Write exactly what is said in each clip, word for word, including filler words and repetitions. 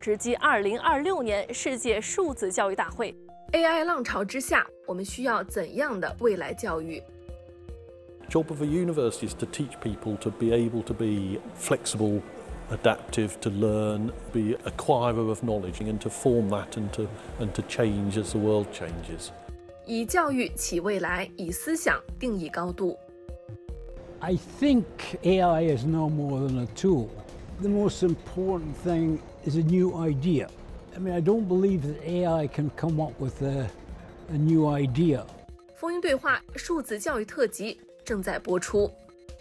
直击二零二六年世界数字教育大会。A I 浪潮之下，我们需要怎样的未来教育？ Job of a university is to teach people to be able to be flexible, adaptive, to learn, be acquirer of knowledge, and to form that and to and to change as the world changes. 以教育起未来，以思想定义高度。 I think A I is no more than a tool. The most important thing is a new idea. I mean, I don't believe that A I can come up with a, a new idea. 风云对话数字教育特辑正在播出。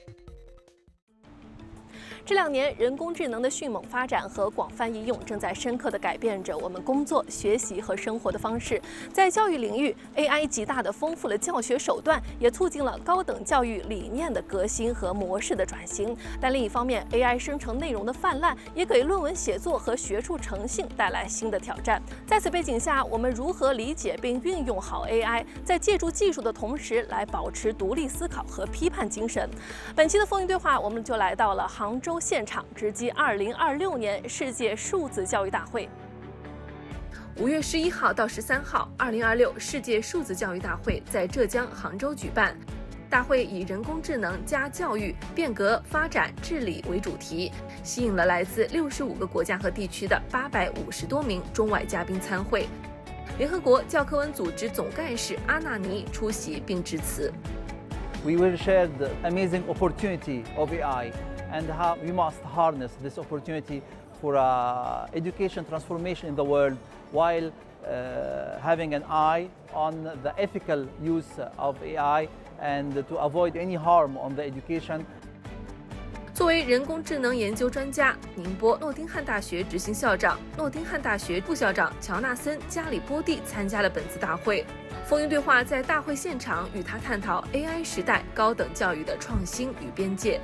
这两年，人工智能的迅猛发展和广泛应用，正在深刻地改变着我们工作、学习和生活的方式。在教育领域 ，A I 极大地丰富了教学手段，也促进了高等教育理念的革新和模式的转型。但另一方面 ，A I 生成内容的泛滥，也给论文写作和学术诚信带来新的挑战。在此背景下，我们如何理解并运用好 A I， 在借助技术的同时，来保持独立思考和批判精神？本期的风云对话，我们就来到了杭州 现场直击二零二六年世界数字教育大会。五月十一号到十三号，二零二六世界数字教育大会在浙江杭州举办。大会以人工智能加教育变革发展治理为主题，吸引了来自六十五个国家和地区的八百五十多名中外嘉宾参会。联合国教科文组织总干事阿纳尼出席并致辞。 We will share the amazing opportunity of A I. And how we must harness this opportunity for uh, education transformation in the world while uh, having an eye on the ethical use of A I and to avoid any harm on the education. 作为人工智能研究专家，宁波诺丁汉大学执行校长、诺丁汉大学副校长乔纳森·加里波蒂参加了本次大会。风云对话在大会现场与他探讨 A I 时代高等教育的创新与边界。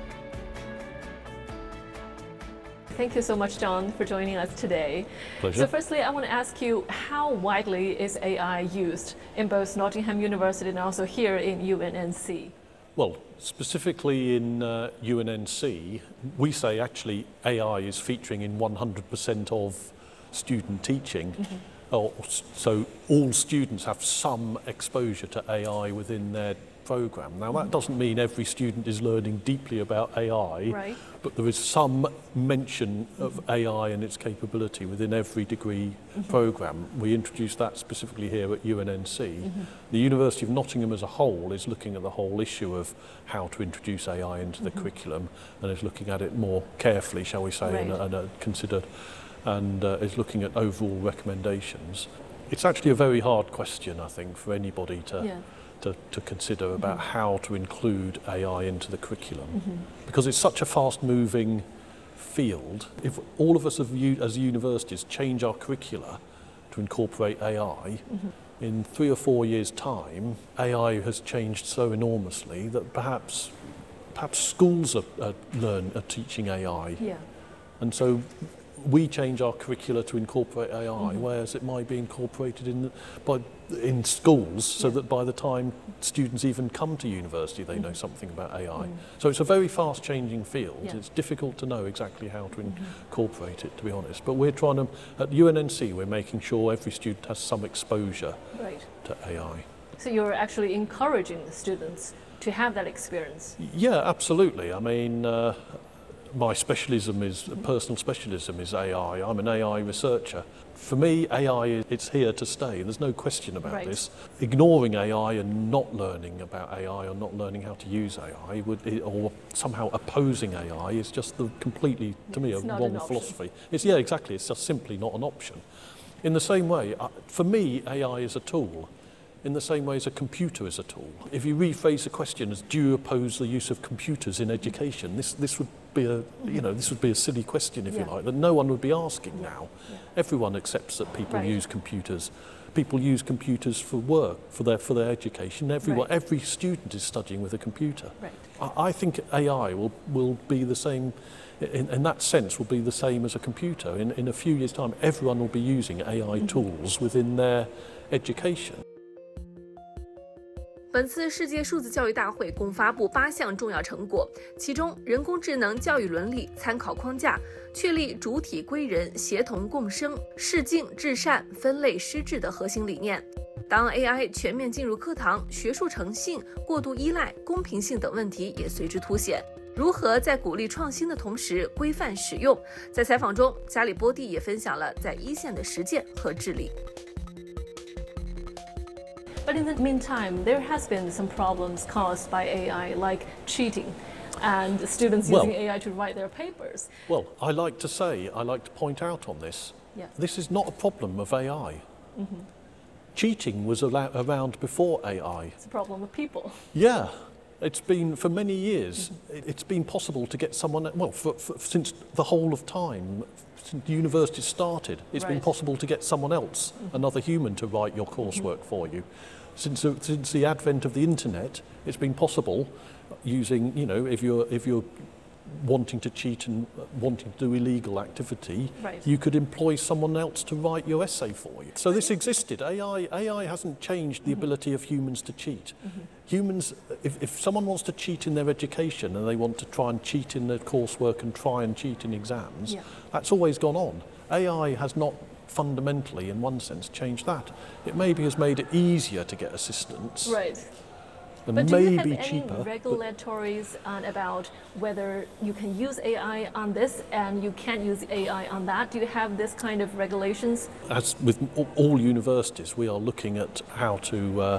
Thank you so much, John, for joining us today. Pleasure. So firstly, I want to ask you, how widely is A I used in both Nottingham University and also here in U N N C? Well, specifically in uh, U N N C, we say actually A I is featuring in one hundred percent of student teaching. Mm-hmm. Oh, so all students have some exposure to A I within their program. Now that doesn't mean every student is learning deeply about A I, right. but there is some mention of A I and its capability within every degree mm-hmm. program. We introduced that specifically here at U N N C. Mm-hmm. The University of Nottingham as a whole is looking at the whole issue of how to introduce A I into the mm-hmm. curriculum and is looking at it more carefully, shall we say, right. and, and uh, considered, and uh, is looking at overall recommendations. It's actually a very hard question, I think, for anybody to yeah. To, to consider about mm-hmm. how to include A I into the curriculum mm-hmm. because it's such a fast-moving field. If all of us as universities change our curricula to incorporate A I, mm-hmm. in three or four years' time, A I has changed so enormously that perhaps perhaps schools are, are learn are teaching A I, yeah. and so we change our curricula to incorporate A I, mm-hmm. whereas it might be incorporated in by in schools, so yeah. that by the time students even come to university, they mm-hmm. know something about A I. Mm-hmm. So it's a very fast-changing field. Yeah. It's difficult to know exactly how to mm-hmm. incorporate it, to be honest. But we're trying to, at U N N C, we're making sure every student has some exposure right. to A I. So you're actually encouraging the students to have that experience? Yeah, absolutely. I mean, uh, my specialism is, personal specialism is A I. I'm an A I researcher. For me, A I, it's here to stay. There's no question about right. this. Ignoring A I and not learning about A I or not learning how to use A I would, or somehow opposing A I is just the completely, to me, it's a not wrong philosophy. It's, yeah, exactly. It's just simply not an option. In the same way, uh, for me, A I is a tool. In the same way as a computer is a tool. If you rephrase the question as, do you oppose the use of computers in education? This, this would be a, you know, this would be a silly question, if yeah. you like, that no one would be asking yeah. now. Yeah. Everyone accepts that people right. use computers. People use computers for work, for their, for their education. Everyone, right. every student is studying with a computer. Right. I, I think A I will, will be the same, in, in that sense, will be the same as a computer. In, in a few years' time, everyone will be using A I mm-hmm. tools within their education. 本次世界数字教育大会共发布八项重要成果，其中人工智能教育伦理参考框架确立主体归人、协同共生、适敬至善、分类施治的核心理念。当 A I 全面进入课堂，学术诚信、过度依赖、公平性等问题也随之凸显。如何在鼓励创新的同时规范使用？在采访中，加里波蒂也分享了在一线的实践和治理。But in the meantime, there has been some problems caused by A I, like cheating, and students well, using A I to write their papers. Well, I like to say, I like to point out on this, yes. This is not a problem of A I. Mm-hmm. Cheating was around before A I. It's a problem of people. Yeah. It's been, for many years, mm-hmm. it's been possible to get someone, well, for, for, since the whole of time, since the university started, it's right. been possible to get someone else, mm-hmm. another human, to write your coursework mm-hmm. for you. Since, since the advent of the internet, it's been possible using, you know, if you're, if you're wanting to cheat and wanting to do illegal activity, right. you could employ someone else to write your essay for you. So this existed. A I, A I hasn't changed the mm-hmm. ability of humans to cheat. Mm-hmm. Humans, if, if someone wants to cheat in their education and they want to try and cheat in their coursework and try and cheat in exams, yeah. that's always gone on. A I has not fundamentally, in one sense, changed that. It maybe has made it easier to get assistance. Right. And but do maybe you have cheaper, any regulatories on about whether you can use A I on this and you can't use A I on that? Do you have this kind of regulations? As with all universities, we are looking at how to uh,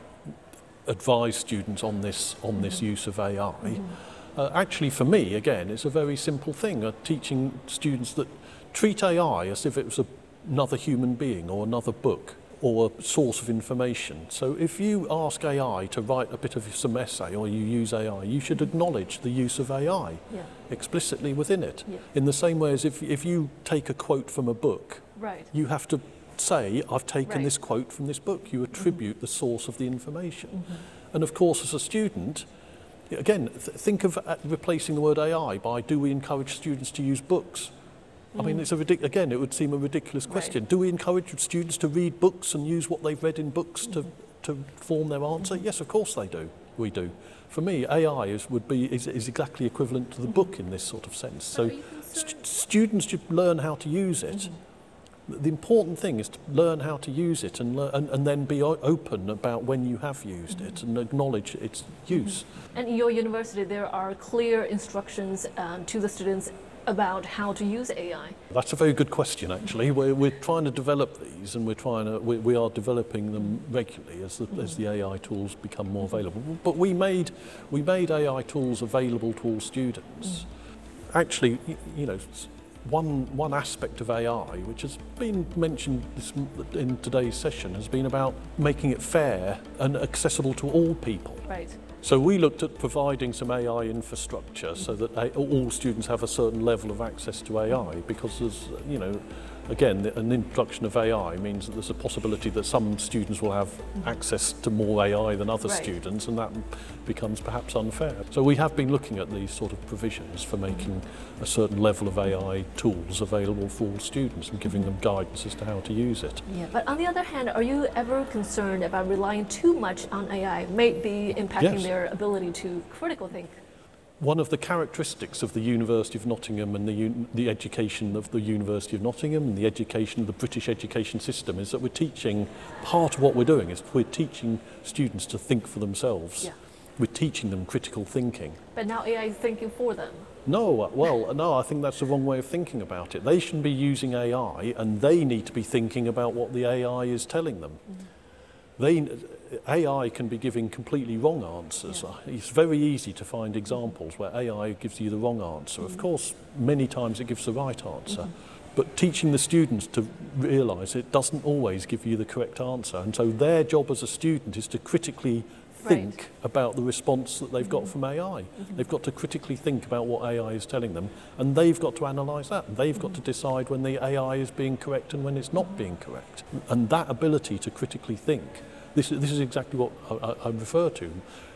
advise students on this on mm-hmm. this use of A I. Mm-hmm. Uh, actually, for me, again, it's a very simple thing. Uh, teaching students that treat A I as if it was a, another human being or another book or a source of information. So if you ask A I to write a bit of some essay or you use A I, you should acknowledge the use of A I yeah. explicitly within it. Yeah. In the same way as if, if you take a quote from a book, right. you have to say, I've taken right. this quote from this book. You attribute mm-hmm. the source of the information. Mm-hmm. And of course, as a student, again, th- think of uh, replacing the word A I by, do we encourage students to use books? I mean, it's a ridic- again, it would seem a ridiculous question. Right. Do we encourage students to read books and use what they've read in books mm-hmm. to, to form their answer? Mm-hmm. Yes, of course they do. We do. For me, A I is, would be, is, is exactly equivalent to the mm-hmm. book in this sort of sense. So st- students should learn how to use it. Mm-hmm. The important thing is to learn how to use it and, learn, and, and then be o- open about when you have used mm-hmm. it and acknowledge its use. Mm-hmm. And in your university, there are clear instructions um, to the students about how to use A I? That's a very good question, actually. We're, we're trying to develop these, and we're trying to we, we are developing them regularly as the, mm-hmm. as the A I tools become more available. But we made we made A I tools available to all students. Mm-hmm. Actually, you know, one one aspect of A I, which has been mentioned this, in today's session, has been about making it fair and accessible to all people. Right. So we looked at providing some A I infrastructure so that all students have a certain level of access to A I, because there's, you know, again, an introduction of A I means that there's a possibility that some students will have access to more A I than other right. students, and that becomes perhaps unfair. So we have been looking at these sort of provisions for making a certain level of A I tools available for all students and giving them guidance as to how to use it. Yeah, but on the other hand, are you ever concerned about relying too much on A I, maybe impacting yes. their ability to critical think? One of the characteristics of the University of Nottingham and the, un- the education of the University of Nottingham and the education of the British education system is that we're teaching, part of what we're doing is we're teaching students to think for themselves. Yeah. We're teaching them critical thinking. But now A I is thinking for them. No, well, no, I think that's the wrong way of thinking about it. They shouldn't be using A I, and they need to be thinking about what the A I is telling them. Mm-hmm. They, A I can be giving completely wrong answers. Yeah. It's very easy to find examples where A I gives you the wrong answer. Mm-hmm. Of course, many times it gives the right answer. Mm-hmm. But teaching the students to realise it doesn't always give you the correct answer. And so their job as a student is to critically think right. about the response that they've mm-hmm. got from A I. Mm-hmm. They've got to critically think about what A I is telling them, and they've got to analyse that. They've mm-hmm. got to decide when the A I is being correct and when it's not mm-hmm. being correct. And that ability to critically think, this, this is exactly what I, I refer to.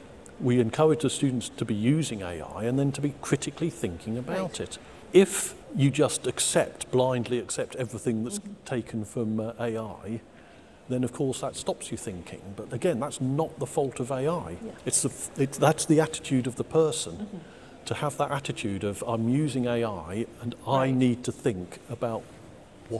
We encourage the students to be using A I and then to be critically thinking about right. it. If you just accept, blindly accept everything that's mm-hmm. taken from uh, A I, then of course that stops you thinking. But again, that's not the fault of A I. Yeah. It's the, it's, that's the attitude of the person. Mm-hmm. To have that attitude of I'm using A I and I right. need to think about